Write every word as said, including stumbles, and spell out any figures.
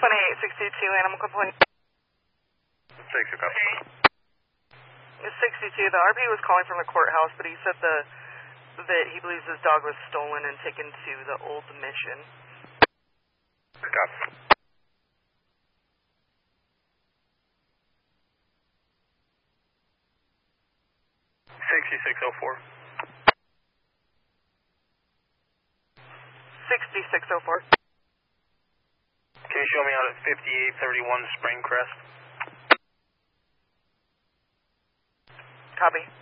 twenty-eight sixty-two, animal complaint. six, okay. It's sixty-two. The R P was calling from the courthouse, but he said the that he believes his dog was stolen and taken to the old mission. Copy. sixty-six oh four. sixty-six oh four. Can you show me out at fifty-eight thirty-one Spring Crest? Copy.